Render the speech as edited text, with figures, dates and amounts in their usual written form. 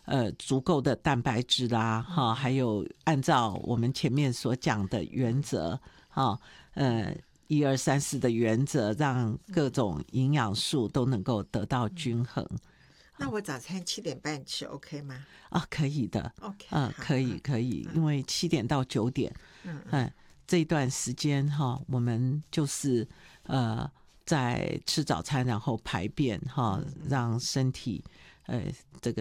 足够的蛋白质啦，哈，还有按照我们前面所讲的原则，哈，1、2、3、4的原则，让各种营养素都能够得到均衡。 那我早餐7点半吃 OK 吗？ 可以的。 OK， 可以，因为7点到9点，这一段时间哈，我们就是在吃早餐，然后排便哈，让身体这个